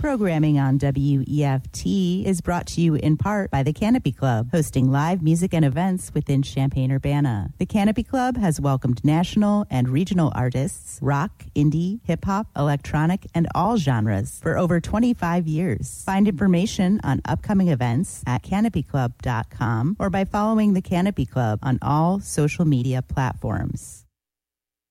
Programming on WEFT is brought to you in part by the Canopy Club, hosting live music and events within Champaign-Urbana. The Canopy Club has welcomed national and regional artists, rock, indie, hip-hop, electronic, and all genres for over 25 years. Find information on upcoming events at canopyclub.com or by following the Canopy Club on all social media platforms.